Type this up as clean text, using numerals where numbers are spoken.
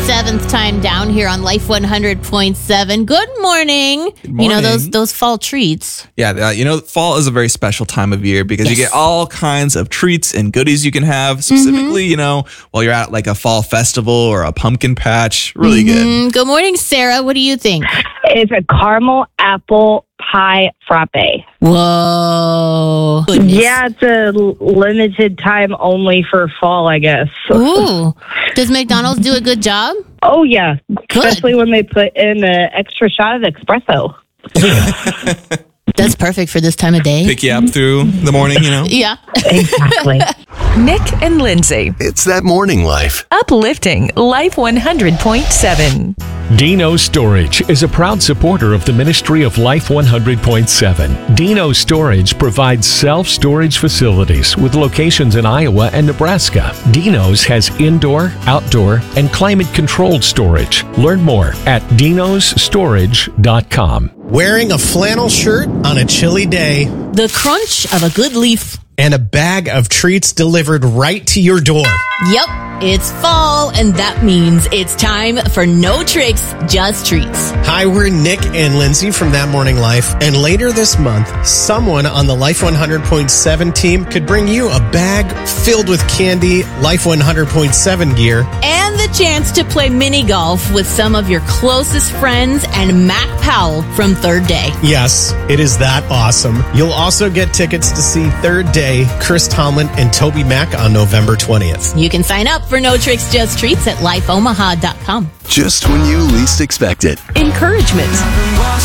7th time down here on Life 100.7. Good morning. Good morning. You know, those fall treats. Yeah, fall is a very special time of year because you get all kinds of treats and goodies you can have. Specifically, while you're at like a fall festival or a pumpkin patch. Really good. Good morning, Sarah. What do you think? It's a caramel apple pie frappe. Whoa. Goodness. Yeah, it's a limited time only for fall, I guess. Ooh. Does McDonald's do a good job? Oh, yeah. Good. Especially when they put in an extra shot of espresso. That's perfect for this time of day. Pick you up through the morning, Yeah. Exactly. Nick and Lindsay. It's that morning life. Uplifting Life 100.7. Dino Storage is a proud supporter of the Ministry of Life 100.7. Dino Storage provides self-storage facilities with locations in Iowa and Nebraska. Dino's has indoor, outdoor, and climate-controlled storage. Learn more at dinosstorage.com. Wearing a flannel shirt on a chilly day The crunch of a good leaf. and a bag of treats delivered right to your door. Yep, it's fall, and that means it's time for No Tricks, Just Treats. Hi, we're Nick and Lindsay from That Morning Life, and later this month, someone on the Life 100.7 team could bring you a bag filled with candy, Life 100.7 gear. And the chance to play mini golf with some of your closest friends and Mac Powell from Third Day. Yes, it is that awesome. You'll also get tickets to see Third Day, Chris Tomlin, and Toby Mac on November 20th. You can sign up for No Tricks, Just Treats at lifeomaha.com. Just when you least expect it. Encouragement.